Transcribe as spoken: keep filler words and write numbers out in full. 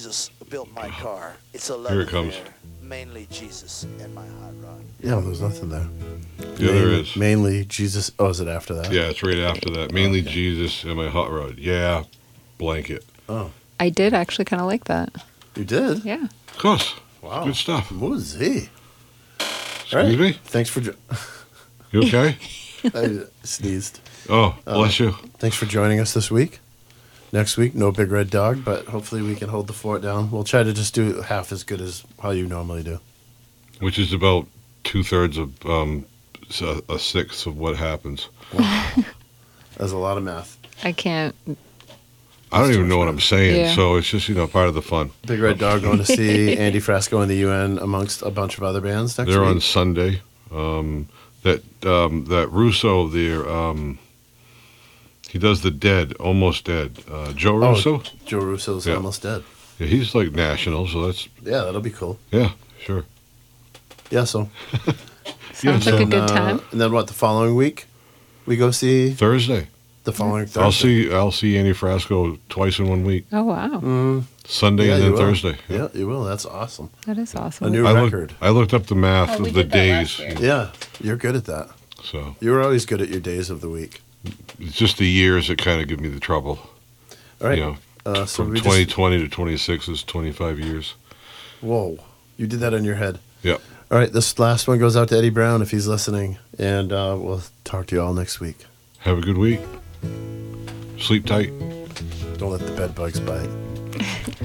Jesus built my car. It's a love Here it comes. affair. Mainly Jesus and my hot rod. Yeah, well, there's nothing there. Yeah, there is. Mainly Jesus. Oh, is it after that? Yeah, it's right after that. Mainly Okay. Jesus and my hot rod. Yeah, blanket. Oh, I did actually kind of like that. you did? Yeah. Of course. Wow. Good stuff. Woozy. Excuse me? Thanks for. Jo- You okay? I sneezed. Oh, bless you. Thanks for joining us this week. Next week, no big red dog, but hopefully we can hold the fort down. We'll try to just do half as good as how you normally do. Which is about two thirds of um, s- a, a sixth of what happens. That's a lot of math. I can't. I don't even know what I'm saying, Yeah. so it's just, you know, part of the fun. Big Red Dog going to see Andy Frasco and the U N amongst a bunch of other bands next They're week. on Sunday. Um, that um, that Russo there, um, he does the Dead, Almost Dead. Uh, Joe Oh, Russo? Joe Russo's Yeah. almost dead. Yeah, he's like national, so that's, Yeah, that'll be cool. yeah, sure. Yeah, so. Sounds like a And, good uh, time. And then what, the following week? We go see Thursday. the following Thursday. I'll see I'll see Andy Frasco twice in one week. Oh, wow. Mm, Sunday yeah, and you then will. Thursday. Yeah, you will. That's awesome. That is awesome. A new I record. looked, I looked up the math Oh, we of the did that last days. year. Yeah, you're good at that. So You were always good at your days of the week. it's just the years that kind of give me the trouble. All right. You know, uh, so from we twenty just, twenty to twenty-six is twenty-five years. whoa, you did that in your head. Yep. All right, this last one goes out to Eddie Brown if he's listening, and uh, we'll talk to you all next week. Have a good week. Sleep tight. Don't let the bed bugs bite.